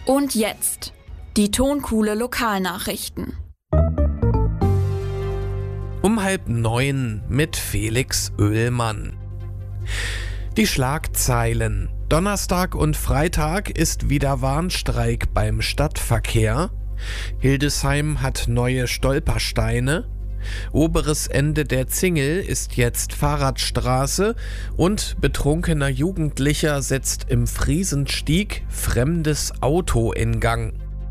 Und jetzt die Tonkuhle Lokalnachrichten. Um 8:30 mit Felix Oehlmann. Die Schlagzeilen. Donnerstag und Freitag ist wieder Warnstreik beim Stadtverkehr. Hildesheim hat neue Stolpersteine. Oberes Ende der Zingel ist jetzt Fahrradstraße und betrunkener Jugendlicher setzt im Friesenstieg fremdes Auto in Gang.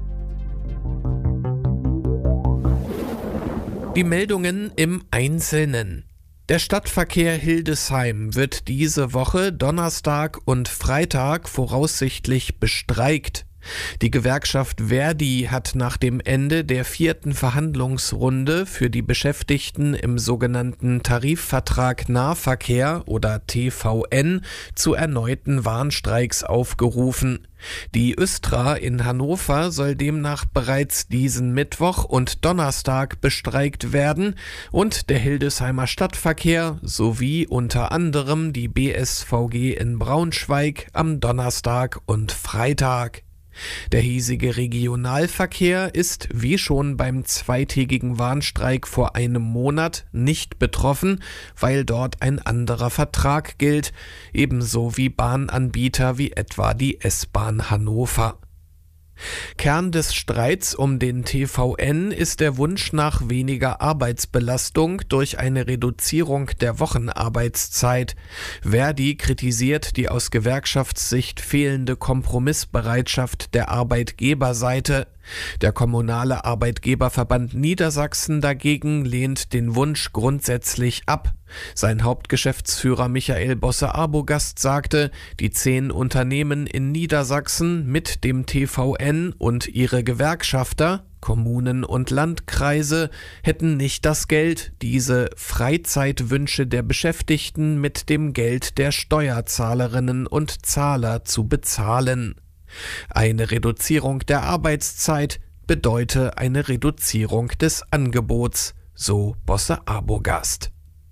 Die Meldungen im Einzelnen. Der Stadtverkehr Hildesheim wird diese Woche Donnerstag und Freitag voraussichtlich bestreikt. Die Gewerkschaft ver.di hat nach dem Ende der 4. Verhandlungsrunde für die Beschäftigten im sogenannten Tarifvertrag Nahverkehr oder TVN zu erneuten Warnstreiks aufgerufen. Die Östra in Hannover soll demnach bereits diesen Mittwoch und Donnerstag bestreikt werden und der Hildesheimer Stadtverkehr sowie unter anderem die BSVG in Braunschweig am Donnerstag und Freitag. Der hiesige Regionalverkehr ist, wie schon beim zweitägigen Warnstreik vor einem Monat, nicht betroffen, weil dort ein anderer Vertrag gilt, ebenso wie Bahnanbieter wie etwa die S-Bahn Hannover. Kern des Streits um den TVN ist der Wunsch nach weniger Arbeitsbelastung durch eine Reduzierung der Wochenarbeitszeit. ver.di kritisiert die aus Gewerkschaftssicht fehlende Kompromissbereitschaft der Arbeitgeberseite. Der kommunale Arbeitgeberverband Niedersachsen dagegen lehnt den Wunsch grundsätzlich ab. Sein Hauptgeschäftsführer Michael Bosse-Arbogast sagte, die 10 Unternehmen in Niedersachsen mit dem TVN und ihre Gewerkschafter, Kommunen und Landkreise, hätten nicht das Geld, diese Freizeitwünsche der Beschäftigten mit dem Geld der Steuerzahlerinnen und Zahler zu bezahlen. Eine Reduzierung der Arbeitszeit bedeute eine Reduzierung des Angebots, so Bosse-Arbogast.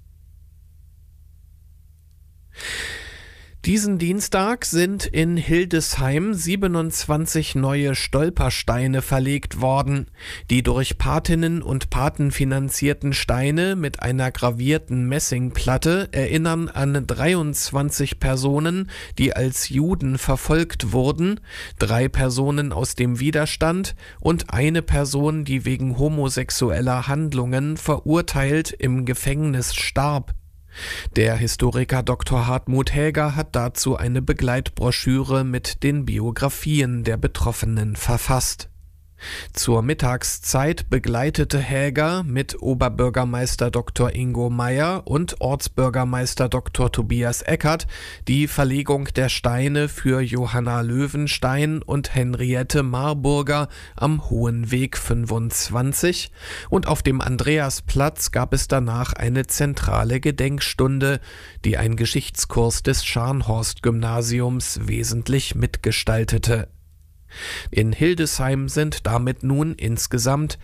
Diesen Dienstag sind in Hildesheim 27 neue Stolpersteine verlegt worden. Die durch Patinnen und Paten finanzierten Steine mit einer gravierten Messingplatte erinnern an 23 Personen, die als Juden verfolgt wurden, 3 Personen aus dem Widerstand und eine Person, die wegen homosexueller Handlungen verurteilt im Gefängnis starb. Der Historiker Dr. Hartmut Häger hat dazu eine Begleitbroschüre mit den Biografien der Betroffenen verfasst. Zur Mittagszeit begleitete Häger mit Oberbürgermeister Dr. Ingo Meyer und Ortsbürgermeister Dr. Tobias Eckert die Verlegung der Steine für Johanna Löwenstein und Henriette Marburger am Hohen Weg 25 und auf dem Andreasplatz gab es danach eine zentrale Gedenkstunde, die ein Geschichtskurs des Scharnhorst-Gymnasiums wesentlich mitgestaltete. In Hildesheim sind damit nun insgesamt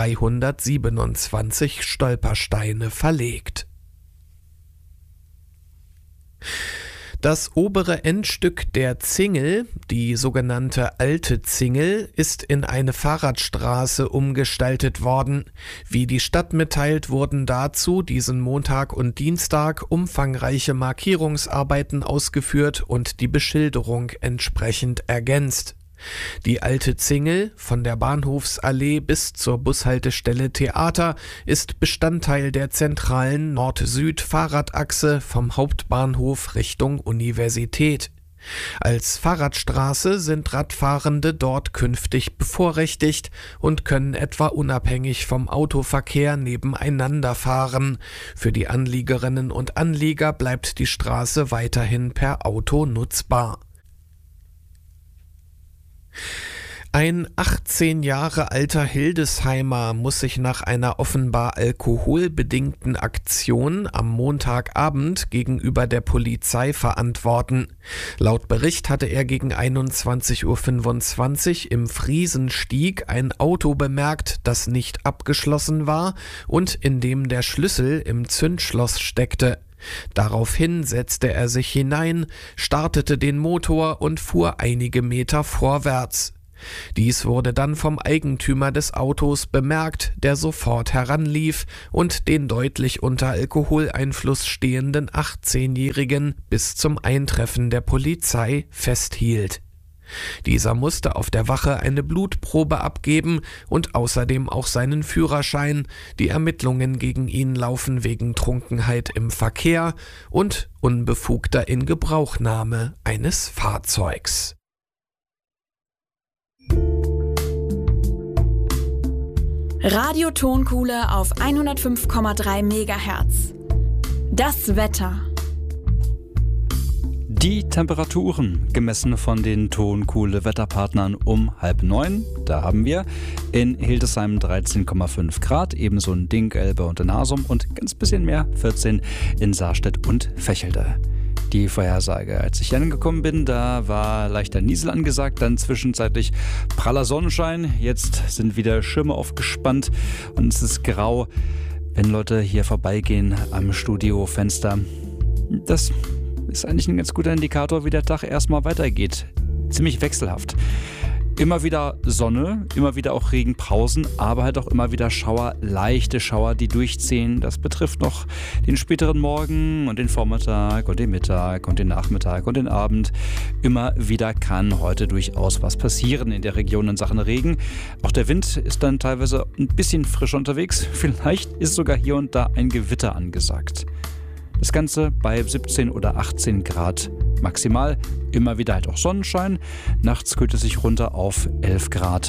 327 Stolpersteine verlegt. Das obere Endstück der Zingel, die sogenannte Alte Zingel, ist in eine Fahrradstraße umgestaltet worden. Wie die Stadt mitteilt, wurden dazu diesen Montag und Dienstag umfangreiche Markierungsarbeiten ausgeführt und die Beschilderung entsprechend ergänzt. Die Alte Zingel von der Bahnhofsallee bis zur Bushaltestelle Theater ist Bestandteil der zentralen Nord-Süd-Fahrradachse vom Hauptbahnhof Richtung Universität. Als Fahrradstraße sind Radfahrende dort künftig bevorrechtigt und können etwa unabhängig vom Autoverkehr nebeneinander fahren. Für die Anliegerinnen und Anlieger bleibt die Straße weiterhin per Auto nutzbar. Ein 18 Jahre alter Hildesheimer muss sich nach einer offenbar alkoholbedingten Aktion am Montagabend gegenüber der Polizei verantworten. Laut Bericht hatte er gegen 21:25 Uhr im Friesenstieg ein Auto bemerkt, das nicht abgeschlossen war und in dem der Schlüssel im Zündschloss steckte. Daraufhin setzte er sich hinein, startete den Motor und fuhr einige Meter vorwärts. Dies wurde dann vom Eigentümer des Autos bemerkt, der sofort heranlief und den deutlich unter Alkoholeinfluss stehenden 18-Jährigen bis zum Eintreffen der Polizei festhielt. Dieser musste auf der Wache eine Blutprobe abgeben und außerdem auch seinen Führerschein. Die Ermittlungen gegen ihn laufen wegen Trunkenheit im Verkehr und unbefugter Ingebrauchnahme eines Fahrzeugs. Radio-Tonkuhle auf 105,3 MHz. Das Wetter. Die Temperaturen gemessen von den Tonkuhle-Wetterpartnern um 8:30. Da haben wir in Hildesheim 13,5 Grad, ebenso in Dink-Elbe und in Hasum und ganz bisschen mehr, 14 in Saarstedt und Vechelde. Die Vorhersage, als ich hier angekommen bin, da war leichter Niesel angesagt, dann zwischenzeitlich praller Sonnenschein, jetzt sind wieder Schirme aufgespannt und es ist grau, wenn Leute hier vorbeigehen am Studiofenster. Das ist eigentlich ein ganz guter Indikator, wie der Tag erstmal weitergeht. Ziemlich wechselhaft. Immer wieder Sonne, immer wieder auch Regenpausen, aber halt auch immer wieder Schauer, leichte Schauer, die durchziehen. Das betrifft noch den späteren Morgen und den Vormittag und den Mittag und den Nachmittag und den Abend. Immer wieder kann heute durchaus was passieren in der Region in Sachen Regen. Auch der Wind ist dann teilweise ein bisschen frisch unterwegs. Vielleicht ist sogar hier und da ein Gewitter angesagt. Das Ganze bei 17 oder 18 Grad maximal. Immer wieder halt auch Sonnenschein. Nachts kühlt es sich runter auf 11 Grad.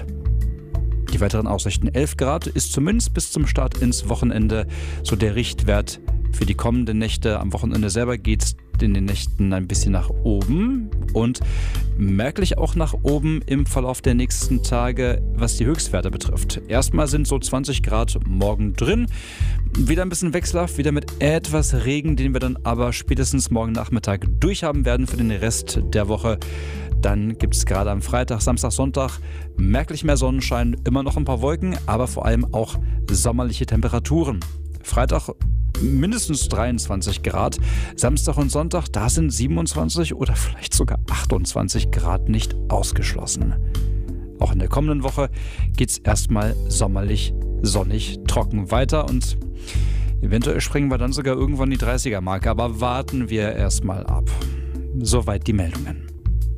Die weiteren Aussichten: 11 Grad ist zumindest bis zum Start ins Wochenende so der Richtwert für die kommenden Nächte. Am Wochenende selber geht es in den Nächten ein bisschen nach oben und merklich auch nach oben im Verlauf der nächsten Tage, was die Höchstwerte betrifft. Erstmal sind so 20 Grad morgen drin. Wieder ein bisschen wechselhaft, wieder mit etwas Regen, den wir dann aber spätestens morgen Nachmittag durchhaben werden für den Rest der Woche. Dann gibt es gerade am Freitag, Samstag, Sonntag merklich mehr Sonnenschein, immer noch ein paar Wolken, aber vor allem auch sommerliche Temperaturen. Freitag mindestens 23 Grad, Samstag und Sonntag, da sind 27 oder vielleicht sogar 28 Grad nicht ausgeschlossen. Auch in der kommenden Woche geht es erstmal sommerlich, sonnig, trocken weiter und eventuell springen wir dann sogar irgendwann die 30er-Marke, aber warten wir erstmal ab. Soweit die Meldungen.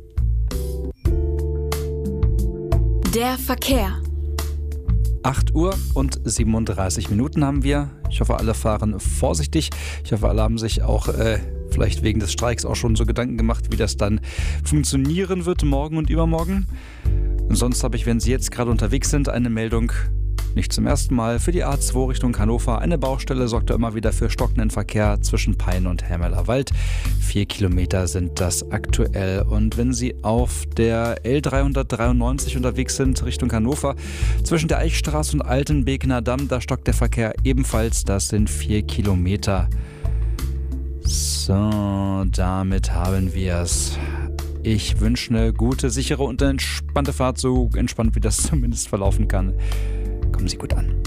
Der Verkehr. 8 Uhr und 37 Minuten haben wir. Ich hoffe, alle fahren vorsichtig. Ich hoffe, alle haben sich auch vielleicht wegen des Streiks auch schon so Gedanken gemacht, wie das dann funktionieren wird morgen und übermorgen. Und sonst habe ich, wenn Sie jetzt gerade unterwegs sind, eine Meldung. Nicht zum ersten Mal für die A2 Richtung Hannover. Eine Baustelle sorgt da immer wieder für stockenden Verkehr zwischen Peine und Hermelerwald. 4 Kilometer sind das aktuell. Und wenn Sie auf der L393 unterwegs sind Richtung Hannover, zwischen der Eichstraße und Altenbekener Damm, da stockt der Verkehr ebenfalls. Das sind 4 Kilometer. So, damit haben wir es. Ich wünsche eine gute, sichere und entspannte Fahrt, so entspannt wie das zumindest verlaufen kann. Kommen Sie gut an.